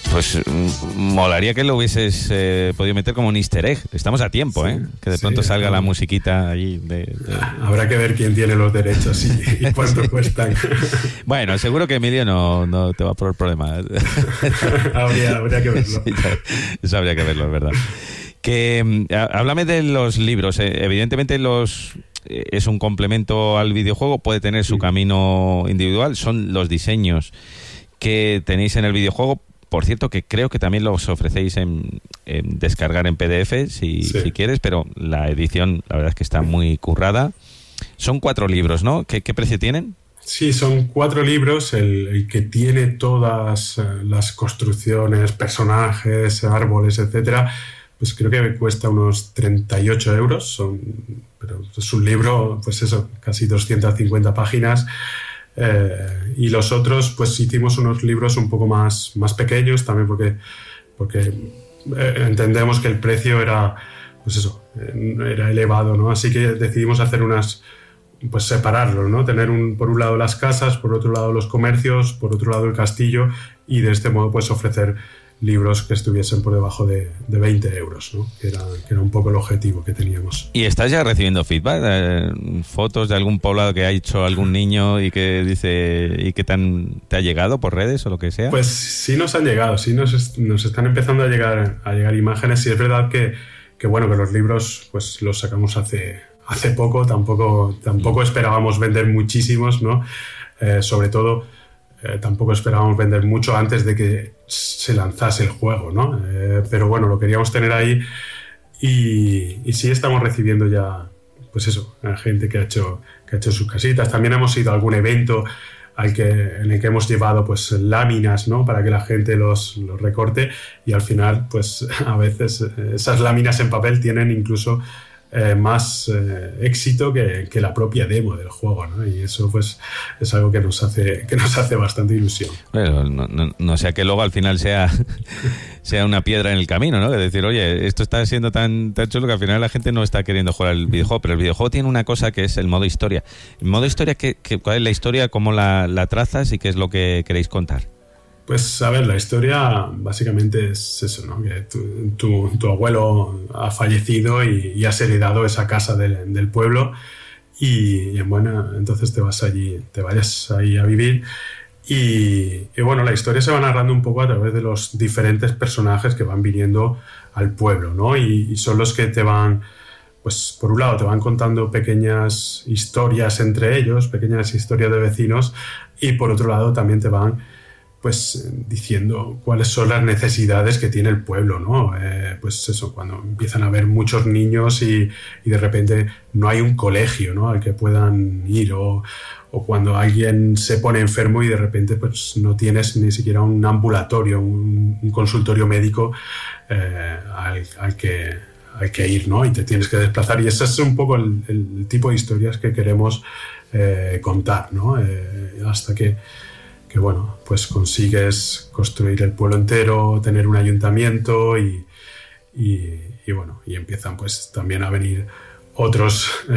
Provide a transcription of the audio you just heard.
Pues molaría que lo hubieses podido meter como un easter egg. Estamos a tiempo, sí, que de pronto salga la musiquita allí. Habrá que ver quién tiene los derechos y cuánto cuestan. Bueno, seguro que Emilio no te va a poner problemas. habría que verlo. Sí, eso habría que verlo, es verdad. Háblame de los libros. Evidentemente es un complemento al videojuego, puede tener su camino individual. Son los diseños que tenéis en el videojuego. Por cierto, que creo que también los ofrecéis en descargar en PDF si quieres, pero la edición, la verdad es que está muy currada. Son 4 libros, ¿no? ¿Qué precio tienen? Sí, son 4 libros. El que tiene todas las construcciones, personajes, árboles, etcétera, pues creo que cuesta unos 38 euros. Pero es un libro, pues eso, casi 250 páginas. Y los otros, pues hicimos unos libros un poco más pequeños también porque entendemos que el precio era, pues eso, era elevado, ¿no? Así que decidimos hacer pues separarlos, ¿no? Tener por un lado las casas, por otro lado los comercios, por otro lado el castillo, y de este modo pues ofrecer libros que estuviesen por debajo de 20 euros, ¿no? Que era un poco el objetivo que teníamos. ¿Y estás ya recibiendo feedback? ¿Fotos de algún poblado que ha hecho algún niño y que dice y que te ha llegado por redes o lo que sea? Pues sí nos han llegado, sí nos están empezando a llegar imágenes, y es verdad que bueno, que los libros pues los sacamos hace poco, tampoco esperábamos vender muchísimos, ¿no? Sobre todo tampoco esperábamos vender mucho antes de que se lanzase el juego, ¿no? Pero bueno, lo queríamos tener ahí, y sí estamos recibiendo ya, pues eso, gente que ha hecho sus casitas. También hemos ido a algún evento en el que hemos llevado pues láminas, ¿no? Para que la gente los recorte, y al final pues a veces esas láminas en papel tienen incluso más éxito que la propia demo del juego, ¿no? Y eso pues es algo que nos hace bastante ilusión. Bueno, no sea que luego al final sea una piedra en el camino, ¿no? De decir, oye, esto está siendo tan chulo que al final la gente no está queriendo jugar al videojuego, pero el videojuego tiene una cosa que es el modo historia. El modo historia, ¿cuál es la historia? ¿Cómo la trazas? ¿Y qué es lo que queréis contar? Pues a ver, la historia básicamente es eso, ¿no? Que tu abuelo ha fallecido y has heredado esa casa del pueblo, y bueno, entonces te vayas ahí a vivir, y bueno, la historia se va narrando un poco a través de los diferentes personajes que van viniendo al pueblo, ¿no? Y son los que te van, pues por un lado te van contando pequeñas historias entre ellos, pequeñas historias de vecinos, y por otro lado también te van pues diciendo cuáles son las necesidades que tiene el pueblo, ¿no? Pues eso, cuando empiezan a haber muchos niños y de repente no hay un colegio, ¿no? Al que puedan ir, o cuando alguien se pone enfermo y de repente pues no tienes ni siquiera un ambulatorio, un consultorio médico al que ir, ¿no? Y te tienes que desplazar, y ese es un poco el tipo de historias que queremos contar, ¿no? Hasta que bueno, pues consigues construir el pueblo entero, tener un ayuntamiento, y bueno, y empiezan pues también a venir otros